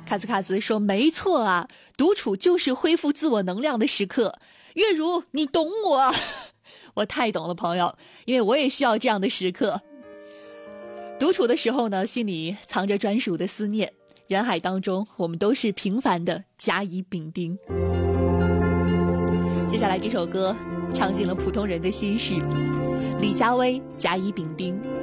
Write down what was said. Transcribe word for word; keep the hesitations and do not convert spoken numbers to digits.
卡兹卡兹说没错啊，独处就是恢复自我能量的时刻。月如你懂我，我太懂了朋友，因为我也需要这样的时刻。独处的时候呢，心里藏着专属的思念，人海当中我们都是平凡的甲乙丙丁。接下来这首歌唱进了普通人的心事，李佳薇甲乙丙丁。